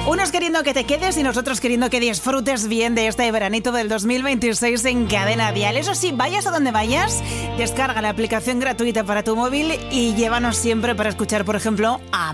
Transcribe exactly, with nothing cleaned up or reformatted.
Unos queriendo que te quedes y nosotros queriendo que disfrutes bien de este veranito del dos mil veintiséis en Cadena Dial. Eso sí, vayas a donde vayas, descarga la aplicación gratuita para tu móvil y llévanos siempre para escuchar, por ejemplo, a